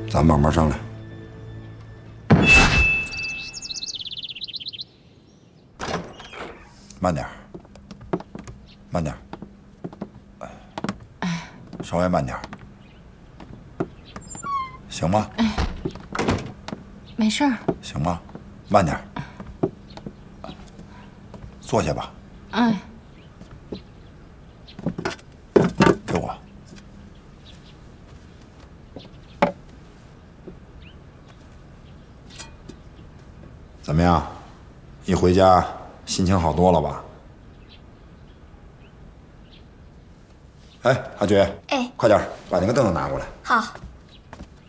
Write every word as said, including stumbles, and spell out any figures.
咱慢慢商量。慢点，慢点，哎，稍微慢点，行吗？ 哎，没事儿。 行吗？慢点，坐下吧。 哎， 给我。怎么样？一回家心情好多了吧？哎，阿菊， 哎， 快点把那个凳子拿过来。 好。